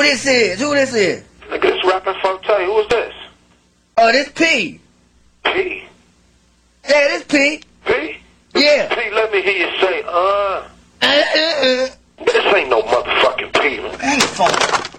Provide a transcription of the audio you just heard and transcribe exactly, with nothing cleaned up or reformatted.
this is? Who this is? Nigga, this rapping Forte. Who is this? Oh, this P. P? Yeah, this P. P? Yeah. P, let me hear you say, uh. Uh, uh, uh. This ain't no motherfucking P, man. Ain't phone.